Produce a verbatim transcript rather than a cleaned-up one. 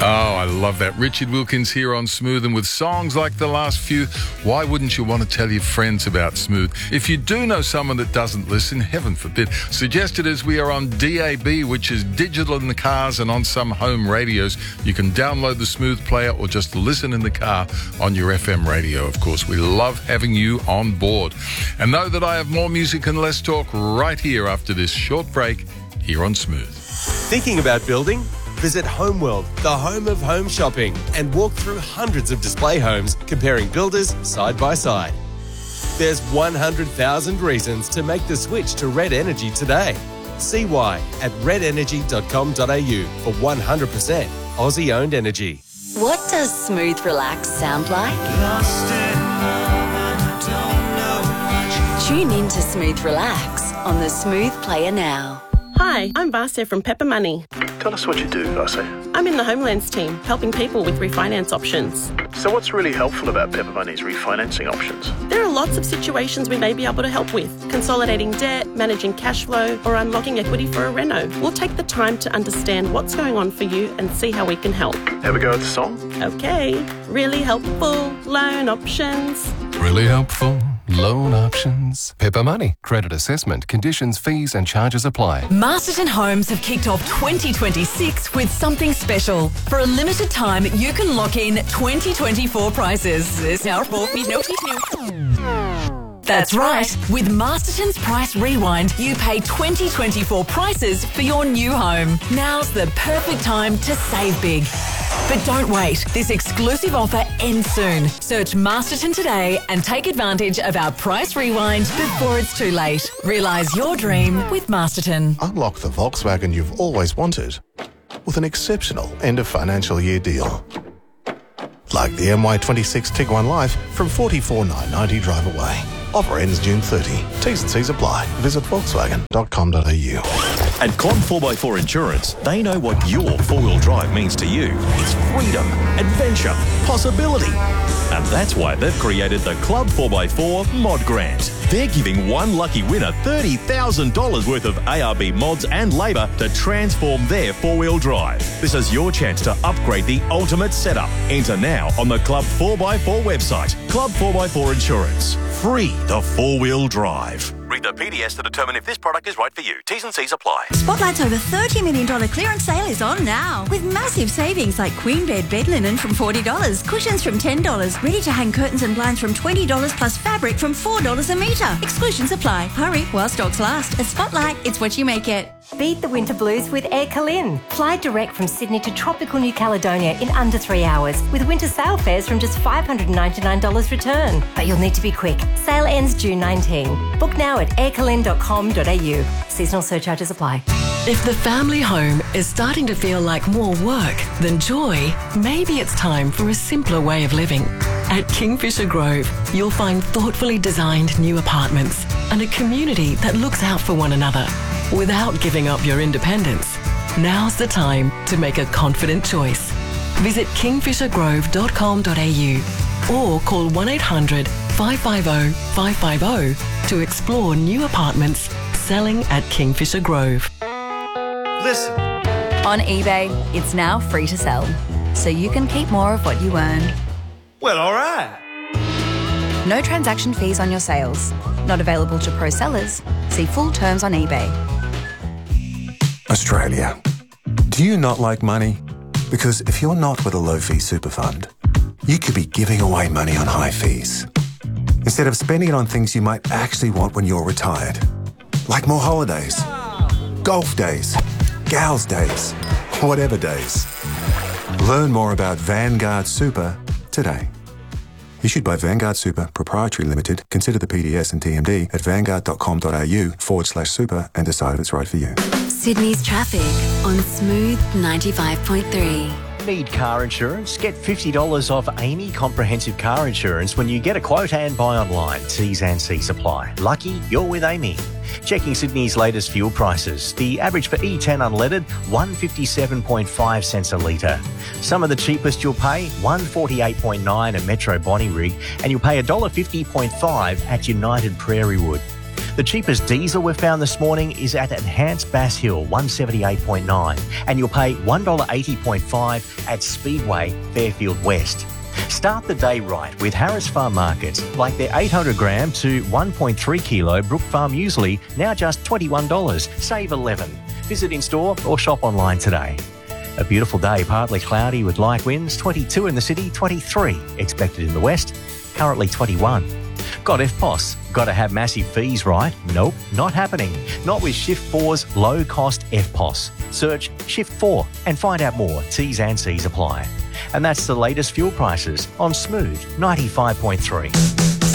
Oh, I love that. Richard Wilkins here on Smooth, and with songs like the last few, why wouldn't you want to tell your friends about Smooth? If you do know someone that doesn't listen, heaven forbid, suggest it as we are on D A B, which is digital in the cars and on some home radios. You can download the Smooth player or just listen in the car on your F M radio, of course. We love having you on board. And know that I have more music and less talk right here after this short break here on Smooth. Thinking about building? Visit Homeworld, the home of home shopping, and walk through hundreds of display homes comparing builders side by side. There's one hundred thousand reasons to make the switch to Red Energy today. See why at red energy dot com dot a u for one hundred percent Aussie-owned energy. What does Smooth Relax sound like? Tune in to Smooth Relax on the Smooth Player now. Hi, I'm Vasya from Pepper Money. Tell us what you do, Vasya. I'm in the Homelands team, helping people with refinance options. So what's really helpful about Pepper Money's refinancing options? There are lots of situations we may be able to help with. Consolidating debt, managing cash flow, or unlocking equity for a reno. We'll take the time to understand what's going on for you and see how we can help. Have a go at the song? Okay. Really helpful loan options. Really helpful loan options. Pepper Money. Credit assessment. Conditions, fees and charges apply. Masterton Homes have kicked off twenty twenty-six with something special. For a limited time, you can lock in twenty twenty-four prices. There's now four fees, no fees, no. That's right. With Masterton's Price Rewind, you pay twenty twenty-four prices for your new home. Now's the perfect time to save big. But don't wait. This exclusive offer ends soon. Search Masterton today and take advantage of our Price Rewind before it's too late. Realise your dream with Masterton. Unlock the Volkswagen you've always wanted with an exceptional end of financial year deal. Like the M Y twenty-six Tiguan Life from forty-four thousand nine hundred ninety drive away. Offer ends June thirtieth. T's and C's apply. Visit volkswagen dot com dot a u. At Club four by four Insurance, they know what your four-wheel drive means to you. It's freedom, adventure, possibility. And that's why they've created the Club four by four Mod Grant. They're giving one lucky winner thirty thousand dollars worth of A R B mods and labour to transform their four-wheel drive. This is your chance to upgrade the ultimate setup. Enter now on the Club four by four website. Club four by four Insurance. Free the four-wheel drive. Read the P D S to determine if this product is right for you. T's and C's apply. Spotlight's over thirty million dollars clearance sale is on now. With massive savings like Queen Bed bed linen from forty dollars, cushions from ten dollars, ready-to-hang curtains and blinds from twenty dollars plus fabric from four dollars a metre. Exclusions apply. Hurry while stocks last. At Spotlight, it's what you make it. Beat the winter blues with Air Calin. Fly direct from Sydney to tropical New Caledonia in under three hours with winter sail fares from just five hundred ninety-nine dollars return. But you'll need to be quick. Sale ends June nineteenth. Book now at air calin dot com dot a u. Seasonal surcharges apply. If the family home is starting to feel like more work than joy, maybe it's time for a simpler way of living. At Kingfisher Grove, you'll find thoughtfully designed new apartments and a community that looks out for one another without giving up your independence. Now's the time to make a confident choice. Visit kingfisher grove dot com dot a u or call one eight hundred five five zero five five zero to explore new apartments selling at Kingfisher Grove. Listen. On eBay, it's now free to sell, so you can keep more of what you earn. Well, all right. No transaction fees on your sales. Not available to pro sellers. See full terms on eBay. Australia. Do you not like money? Because if you're not with a low-fee super fund, you could be giving away money on high fees instead of spending it on things you might actually want when you're retired, like more holidays, golf days, gals days, whatever days. Learn more about Vanguard Super today. Issued by Vanguard Super Proprietary Limited. Consider the P D S and T M D at vanguard dot com dot a u forward slash super and decide if it's right for you. Sydney's traffic on Smooth ninety-five point three. Need car insurance? Get fifty dollars off Amy Comprehensive Car Insurance when you get a quote and buy online. T's and C's apply. Lucky you're with Amy. Checking Sydney's latest fuel prices. The average for E ten unleaded, one fifty-seven point five cents a litre. Some of the cheapest you'll pay, one forty-eight point nine at Metro Bonnie Rig, and you'll pay one fifty point five at United Prairie Wood. The cheapest diesel we've found this morning is at Enhanced Bass Hill, one seventy-eight point nine, and you'll pay one dollar eighty point five at Speedway, Fairfield West. Start the day right with Harris Farm Markets, like their eight hundred gram to one point three kilo Brook Farm muesli, now just twenty-one dollars. Save eleven dollars. Visit in store or shop online today. A beautiful day, partly cloudy with light winds, twenty-two in the city, twenty-three expected in the west, currently twenty-one. Got F P O S? Got to have massive fees, right? Nope, not happening. Not with Shift four's low-cost F P O S. Search Shift four and find out more. T's and C's apply. And that's the latest fuel prices on Smooth ninety-five point three.